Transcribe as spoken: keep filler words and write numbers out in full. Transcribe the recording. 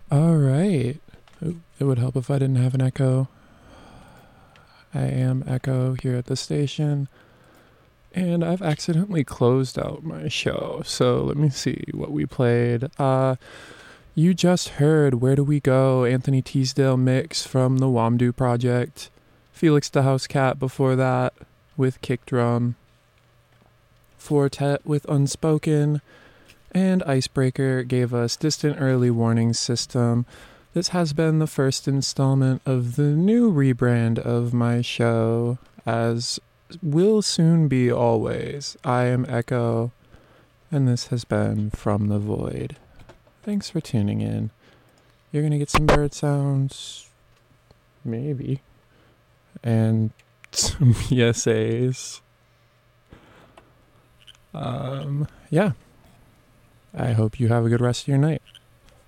All right. It would help if I didn't have an echo. I am Echo here at the station, and I've accidentally closed out my show. So let me see what we played. Uh, you just heard Where Do We Go? Anthony Teasdale mix from the Wamdu Project. Felix the House Cat before that with Kick Drum. Fortet with Unspoken. And Icebreaker gave us Distant Early Warning System. This has been the first installment of the new rebrand of my show, as will soon be always. I am Echo, and this has been From the Void. Thanks for tuning in. You're going to get some bird sounds, maybe, and some P S As. Um, yeah. I hope you have a good rest of your night.